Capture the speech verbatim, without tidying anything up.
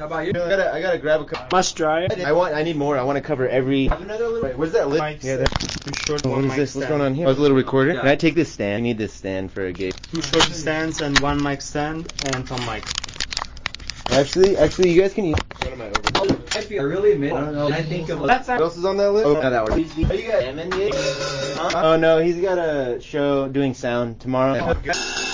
How about you? I gotta, I gotta grab a cup. Must dry. I want, I need more. I want to cover every. Have another little. Wait, where's that lid? Mic Yeah, stand. that. Too short. What one is mic this? What's stand. going on here? Oh, it's a little recorder. Yeah. Can I take this stand? I need this stand for a gig. Two short stands and one mic stand and some mic. Actually, actually, you guys can use one of my over. I feel really admit. I don't know. I think of. What else is on that list? Oh, no, that works. Are you guys? Huh? Oh no, he's got a show doing sound tomorrow.